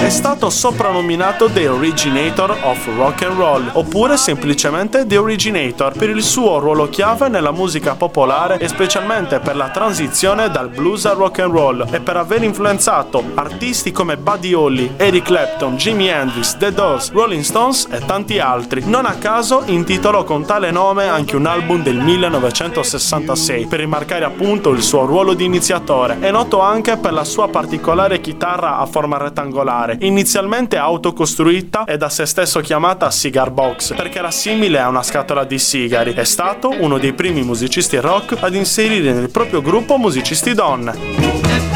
È stato soprannominato The Originator of Rock and Roll, oppure semplicemente The Originator, per il suo ruolo chiave nella musica popolare e specialmente per la transizione dal blues al rock and roll, e per aver influenzato artisti come Buddy Holly, Eric Clapton, Jimi Hendrix, The Doors, Rolling Stones e tanti altri. Non a caso intitolò con tale nome anche un album del 1966 per rimarcare appunto il suo ruolo di iniziatore. È noto anche per la sua particolare chitarra a forma rettangolare, inizialmente autocostruita e da se stesso chiamata Cigar Box perché era simile a una scatola di sigari. È stato uno dei primi musicisti rock ad inserire nel proprio gruppo musicisti donne.